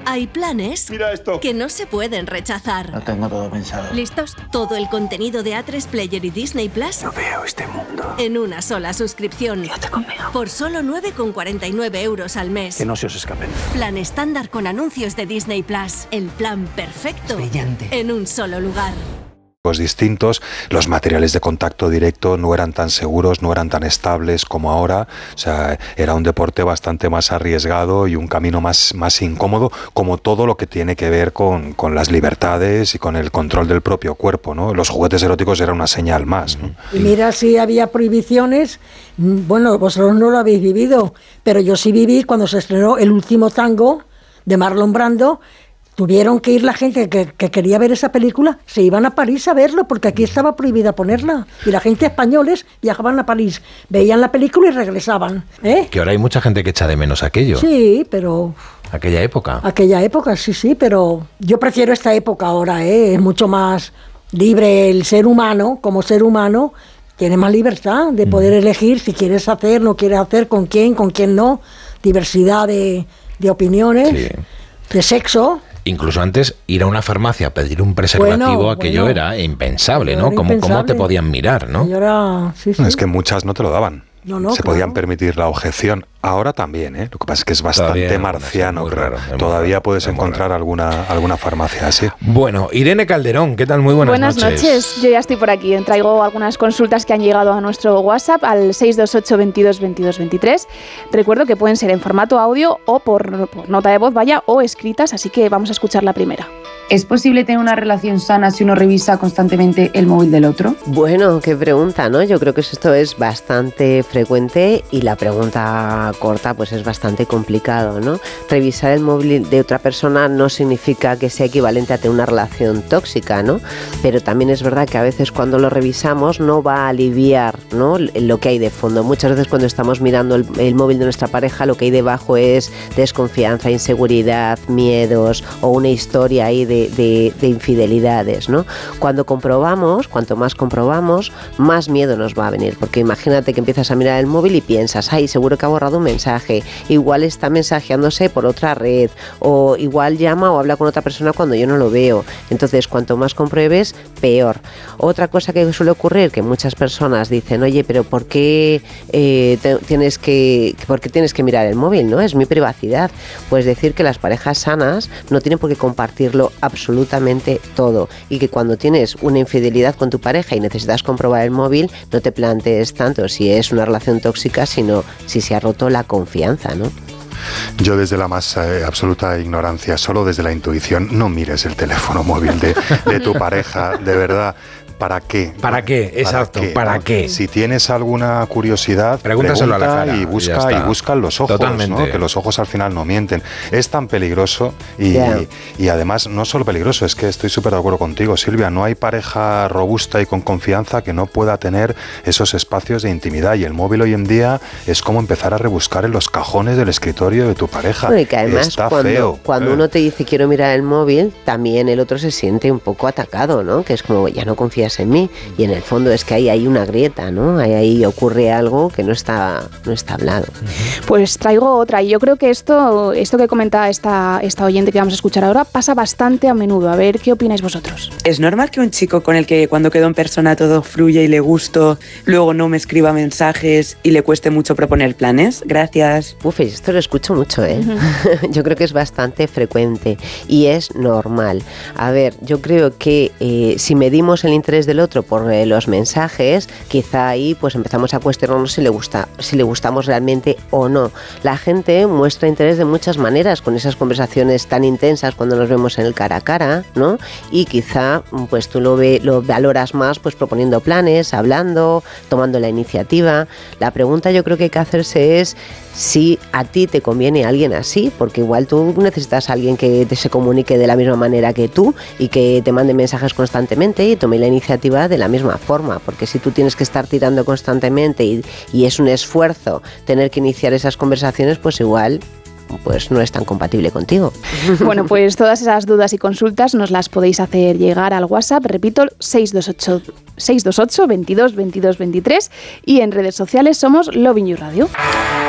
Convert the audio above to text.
Hay planes Mira esto. que no se pueden rechazar. Lo tengo todo pensado. ¿Listos? Todo el contenido de A3 Player y Disney Plus No veo este mundo. en una sola suscripción. Quédate conmigo. Por solo 9,49 euros al mes. Que no se os escapen. Plan estándar con anuncios de Disney Plus. El plan perfecto. Brillante. En un solo lugar. Distintos, los materiales de contacto directo no eran tan seguros, no eran tan estables como ahora, o sea, era un deporte bastante más arriesgado y un camino más incómodo, como todo lo que tiene que ver con las libertades y con el control del propio cuerpo, ¿no? Los juguetes eróticos era una señal más, ¿no? Y mira, si había prohibiciones, bueno, vosotros no lo habéis vivido, pero yo sí viví cuando se estrenó El último tango de Marlon Brando. Tuvieron que ir la gente que quería ver esa película, se iban a París a verlo, porque aquí estaba prohibida ponerla. Y la gente españoles viajaban a París, veían la película y regresaban. Que ahora hay mucha gente que echa de menos aquello. Sí, pero... Aquella época. Aquella época, sí, pero yo prefiero esta época ahora, es mucho más libre el ser humano, como ser humano, tiene más libertad de poder elegir si quieres hacer, no quieres hacer, con quién no, diversidad de opiniones, de sexo. Incluso antes, ir a una farmacia a pedir un preservativo, aquello era impensable, ¿no? ¿Cómo te podían mirar, no? Es que muchas no te lo daban. Se podían permitir la objeción. Ahora también, ¿eh? Lo que pasa es que es bastante marciano. Todavía puedes encontrar alguna farmacia así. Bueno, Irene Calderón, ¿qué tal? Muy buenas noches. Buenas noches, yo ya estoy por aquí. Traigo algunas consultas que han llegado a nuestro WhatsApp al 628 22 22 23. Recuerdo que pueden ser en formato audio o por nota de voz, o escritas, así que vamos a escuchar la primera. ¿Es posible tener una relación sana si uno revisa constantemente el móvil del otro? Bueno, qué pregunta, ¿no? Yo creo que esto es bastante frecuente y la pregunta corta pues es bastante complicado, ¿no? Revisar el móvil de otra persona no significa que sea equivalente a tener una relación tóxica, ¿no? Pero también es verdad que a veces cuando lo revisamos no va a aliviar, ¿no?, lo que hay de fondo. Muchas veces cuando estamos mirando el móvil de nuestra pareja, lo que hay debajo es desconfianza, inseguridad, miedos o una historia ahí de infidelidades, ¿no? Cuando comprobamos, cuanto más comprobamos, más miedo nos va a venir, porque imagínate que empiezas a mirar el móvil y piensas, ay, seguro que ha borrado un mensaje, igual está mensajeándose por otra red, o igual llama o habla con otra persona cuando yo no lo veo. Entonces, cuanto más compruebes, peor. Otra cosa que suele ocurrir, que muchas personas dicen, oye, pero ¿por qué tienes que mirar el móvil, ¿no? Es mi privacidad. Pues decir que las parejas sanas no tienen por qué compartirlo absolutamente todo, y que cuando tienes una infidelidad con tu pareja y necesitas comprobar el móvil, no te plantees tanto si es una relación tóxica, sino si se ha roto la confianza, ¿no? Yo desde la más absoluta ignorancia, solo desde la intuición, no mires el teléfono móvil de tu pareja, de verdad. ¿Para qué? ¿Para qué? Exacto, ¿para qué? Si tienes alguna curiosidad, pregúntaselo a la cara y busca los ojos, totalmente, ¿no? Que los ojos al final no mienten. Es tan peligroso y además no solo peligroso, es que estoy súper de acuerdo contigo, Silvia, no hay pareja robusta y con confianza que no pueda tener esos espacios de intimidad, y el móvil hoy en día es como empezar a rebuscar en los cajones del escritorio de tu pareja. Bueno, y que además está feo. Cuando uno te dice quiero mirar el móvil, también el otro se siente un poco atacado, ¿no? Que es como, ya no confías en mí, y en el fondo es que hay una grieta, ¿no? Ahí ocurre algo que no está hablado. Pues traigo otra, y yo creo que esto que comenta esta oyente que vamos a escuchar ahora pasa bastante a menudo. A ver, ¿qué opináis vosotros? ¿Es normal que un chico con el que cuando quedo en persona todo fluye y le gusto, luego no me escriba mensajes y le cueste mucho proponer planes? Gracias. Uf, esto lo escucho mucho, ¿eh? Yo creo que es bastante frecuente y es normal. A ver, yo creo que si medimos el interés del otro por los mensajes, quizá ahí pues empezamos a cuestionarnos si le gustamos realmente o no. La gente muestra interés de muchas maneras con esas conversaciones tan intensas cuando nos vemos en el cara a cara, ¿no? Y quizá pues tú lo valoras más pues proponiendo planes, hablando, tomando la iniciativa. La pregunta yo creo que hay que hacerse es si a ti te conviene alguien así, porque igual tú necesitas a alguien que se comunique de la misma manera que tú y que te mande mensajes constantemente y tome la iniciativa de la misma forma, porque si tú tienes que estar tirando constantemente y es un esfuerzo tener que iniciar esas conversaciones, pues igual pues no es tan compatible contigo. Bueno, pues todas esas dudas y consultas nos las podéis hacer llegar al WhatsApp, repito, 628 22 22 23, y en redes sociales somos Lovin You Radio.